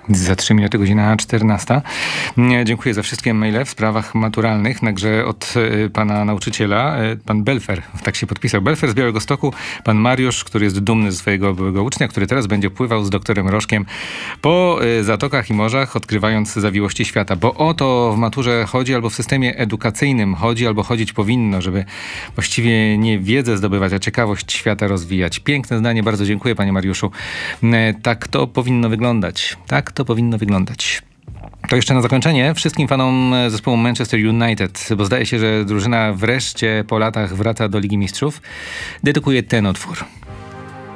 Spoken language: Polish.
Za 3 minuty, godzina 14. Dziękuję za wszystkie maile w sprawach maturalnych, także od pana nauczyciela, pan Belfer, tak się podpisał, Belfer z Białegostoku, pan Mariusz, który jest dumny ze swojego byłego ucznia, który teraz będzie pływał z doktorem Rożkiem po zatokach i morzach, odkrywając zawiłości świata, bo o to w maturze chodzi, albo w systemie edukacyjnym chodzi, albo chodzić powinno, żeby właściwie nie wiedzę zdobywać, a ciekawość świata rozwijać. Piękne zdanie, bardzo dziękuję, panie Mariuszu. Tak to powinno wyglądać. Tak to powinno wyglądać. To jeszcze na zakończenie wszystkim fanom zespołu Manchester United, bo zdaje się, że drużyna wreszcie po latach wraca do Ligi Mistrzów, dedykuje ten utwór.